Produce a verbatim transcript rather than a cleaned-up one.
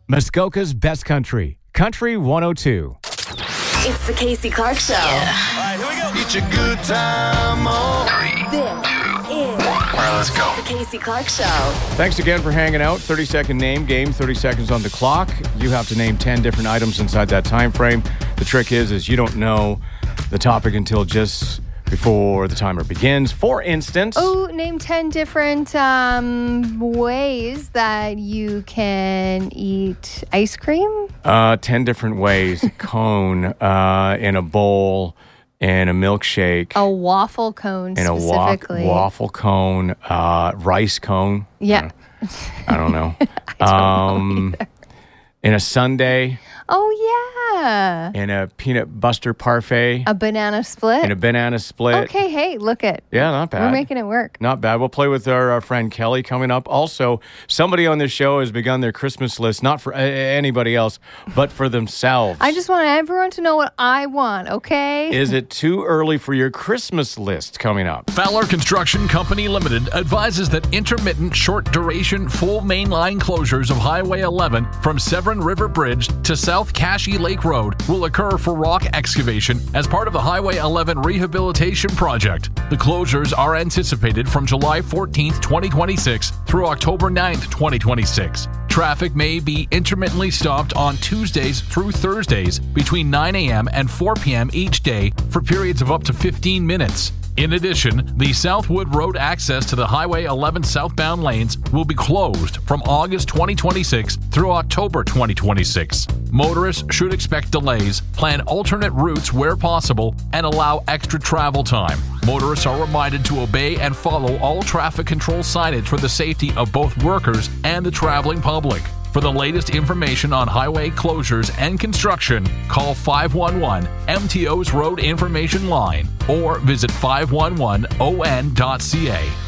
Muskoka's best country, Country one oh two. It's the Casey Clark Show. Yeah. All right, here we go. It's a good time. Oh. Three, this two, is all right, let's go. The Casey Clark Show. Thanks again for hanging out. thirty-second name game, thirty seconds on the clock. You have to name ten different items inside that time frame. The trick is, is you don't know the topic until just before the timer begins. For instance... Oh, name ten different um, ways that you can eat ice cream. Uh, ten different ways. Cone uh, in a bowl, in a milkshake. A waffle cone in specifically. In a wa- waffle cone, uh, rice cone. Yeah. Uh, I don't know. I don't um, know in a sundae. Oh, yeah. In a peanut butter parfait. A banana split. In a banana split. Okay, hey, look it. Yeah, not bad. We're making it work. Not bad. We'll play with our, our friend Kelly coming up. Also, somebody on this show has begun their Christmas list, not for uh, anybody else, but for themselves. I just want everyone to know what I want, okay? Is it too early for your Christmas list coming up? Fowler Construction Company Limited advises that intermittent, short-duration, full mainline closures of Highway eleven from Severn River Bridge to South Cashy Lake Road will occur for rock excavation as part of the Highway eleven rehabilitation project. The closures are anticipated from July fourteenth, twenty twenty-six through October ninth, twenty twenty-six. Traffic may be intermittently stopped on Tuesdays through Thursdays between nine a.m. and four p.m. each day for periods of up to fifteen minutes. In addition, the Southwood Road access to the Highway eleven southbound lanes will be closed from August twenty twenty-six through October twenty twenty-six. Motorists should expect delays, plan alternate routes where possible, and allow extra travel time. Motorists are reminded to obey and follow all traffic control signage for the safety of both workers and the traveling public. For the latest information on highway closures and construction, call five one one M T O's Road Information Line or visit five one one O N dot C A.